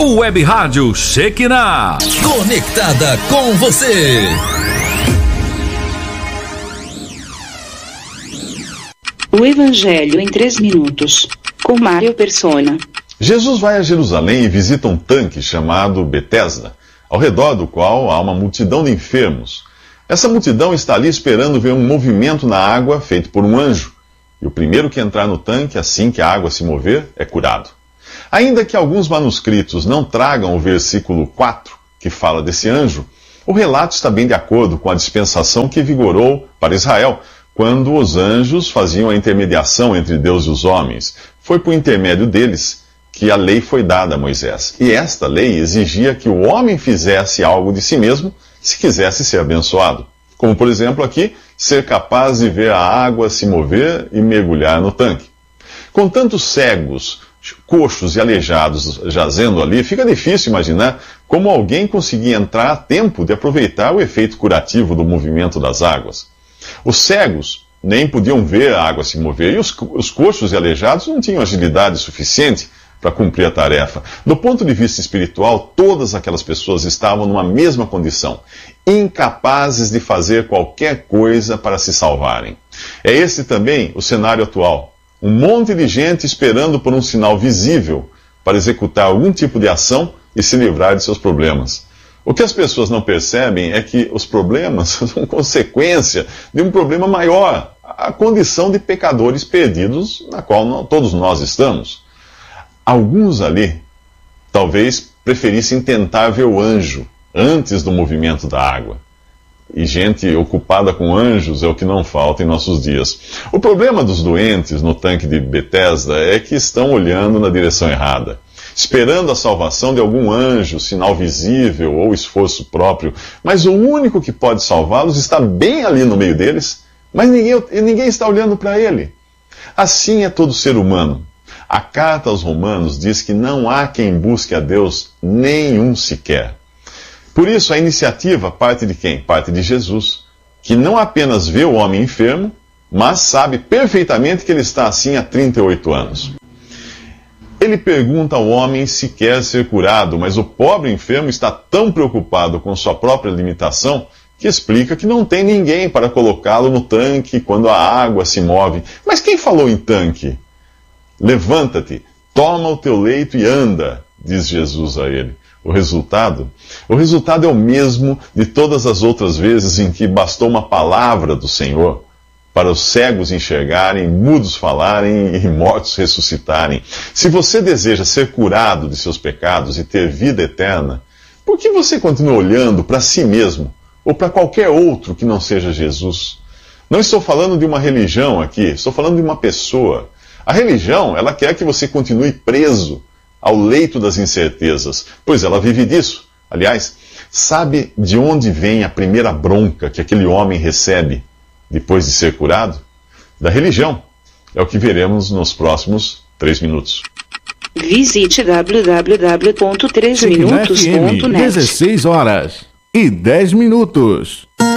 Web Rádio Shekinah. Conectada com você. O Evangelho em 3 minutos, com Mário Persona. Jesus vai a Jerusalém e visita um tanque chamado Betesda, ao redor do qual há uma multidão de enfermos. Essa multidão está ali esperando ver um movimento na água feito por um anjo. E o primeiro que entrar no tanque, assim que a água se mover, é curado. Ainda que alguns manuscritos não tragam o versículo 4, que fala desse anjo, o relato está bem de acordo com a dispensação que vigorou para Israel, quando os anjos faziam a intermediação entre Deus e os homens. Foi por intermédio deles que a lei foi dada a Moisés. E esta lei exigia que o homem fizesse algo de si mesmo se quisesse ser abençoado. Como, por exemplo, aqui, ser capaz de ver a água se mover e mergulhar no tanque. Com tantos cegos, coxos e aleijados jazendo ali, fica difícil imaginar como alguém conseguia entrar a tempo de aproveitar o efeito curativo do movimento das águas. Os cegos nem podiam ver a água se mover, e os coxos e aleijados não tinham agilidade suficiente para cumprir a tarefa. Do ponto de vista espiritual, todas aquelas pessoas estavam numa mesma condição, incapazes de fazer qualquer coisa para se salvarem. É esse também o cenário atual. Um monte de gente esperando por um sinal visível para executar algum tipo de ação e se livrar de seus problemas. O que as pessoas não percebem é que os problemas são consequência de um problema maior, a condição de pecadores perdidos na qual todos nós estamos. Alguns ali talvez preferissem tentar ver o anjo antes do movimento da água. E gente ocupada com anjos é o que não falta em nossos dias. O problema dos doentes no tanque de Betesda é que estão olhando na direção errada, esperando a salvação de algum anjo, sinal visível ou esforço próprio. Mas o único que pode salvá-los está bem ali no meio deles, mas ninguém está olhando para ele. Assim é todo ser humano. A carta aos Romanos diz que não há quem busque a Deus, nenhum sequer. Por isso, a iniciativa parte de quem? Parte de Jesus, que não apenas vê o homem enfermo, mas sabe perfeitamente que ele está assim há 38 anos. Ele pergunta ao homem se quer ser curado, mas o pobre enfermo está tão preocupado com sua própria limitação que explica que não tem ninguém para colocá-lo no tanque quando a água se move. Mas quem falou em tanque? Levanta-te, toma o teu leito e anda, diz Jesus a ele. O resultado é o mesmo de todas as outras vezes em que bastou uma palavra do Senhor para os cegos enxergarem, mudos falarem e mortos ressuscitarem. Se você deseja ser curado de seus pecados e ter vida eterna, por que você continua olhando para si mesmo ou para qualquer outro que não seja Jesus? Não estou falando de uma religião aqui, estou falando de uma pessoa. A religião, ela quer que você continue preso ao leito das incertezas, pois ela vive disso. Aliás, sabe de onde vem a primeira bronca que aquele homem recebe depois de ser curado? Da religião. É o que veremos nos próximos 3 minutos. Visite www.3minutos.net. 16 horas e 10 minutos.